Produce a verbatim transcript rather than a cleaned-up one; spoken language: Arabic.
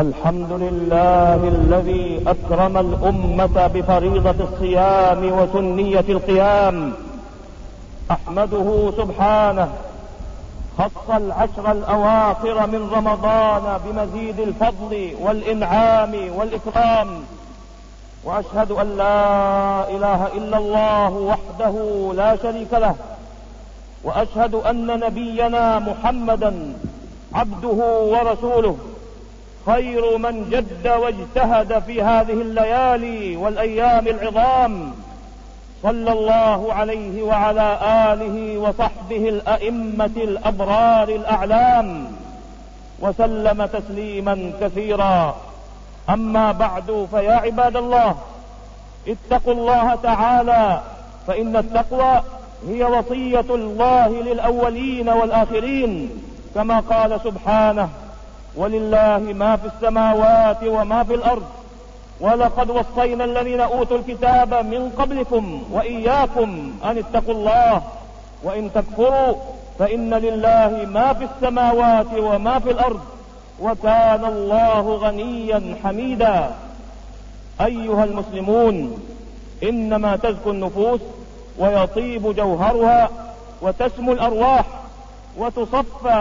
الحمد لله الذي أكرم الأمة بفريضة الصيام وسنية القيام. أحمده سبحانه خص العشر الأواخر من رمضان بمزيد الفضل والإنعام والإكرام، وأشهد أن لا إله إلا الله وحده لا شريك له، وأشهد أن نبينا محمدا عبده ورسوله، خير من جد واجتهد في هذه الليالي والأيام العظام، صلى الله عليه وعلى آله وصحبه الأئمة الأبرار الأعلام، وسلم تسليما كثيرا. أما بعد، فيا عباد الله، اتقوا الله تعالى، فإن التقوى هي وصية الله للأولين والآخرين، كما قال سبحانه: ولله ما في السماوات وما في الأرض، ولقد وصينا الذين أوتوا الكتاب من قبلكم وإياكم أن اتقوا الله، وإن تكفروا فإن لله ما في السماوات وما في الأرض، وكان الله غنيا حميدا. أيها المسلمون، إنما تزكو النفوس ويطيب جوهرها وتسمو الأرواح وتصفى